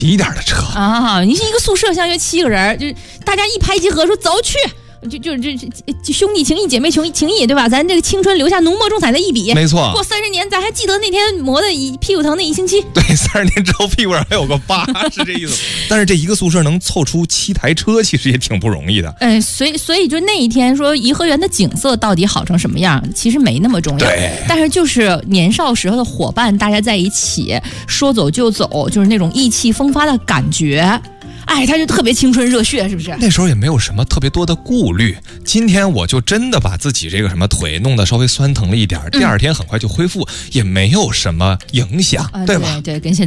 一点的车啊！你是一个宿舍，相约7个人，就是大家一拍即合，说走去。就兄弟情谊姐妹情谊对吧？咱这个青春留下浓墨重彩的一笔， 没错。 过30年，咱还记得那天磨的屁股疼那1星期。 对，30年之后屁股上还有个疤，是这意思。但是这一个宿舍能凑出7台车，其实也挺不容易的。 所以就那一天说颐和园的景色到底好成什么样，其实没那么重要。 对。 但是就是年少时候的伙伴，大家在一起说走就走，就是那种意气风发的感觉。哎，他就特别青春热血，是不是？ 那时候也没有什么特别多的顾虑。今天我就真的把自己这个什么腿弄得稍微酸疼了一点，第2天很快就恢复，也没有什么影响，对吧？ 对，跟现在